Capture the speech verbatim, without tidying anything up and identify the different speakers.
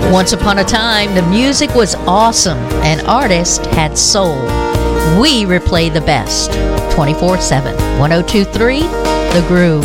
Speaker 1: Once upon a time, the music was awesome and artists had soul. We replay the best twenty-four seven. ten twenty-three The Groove.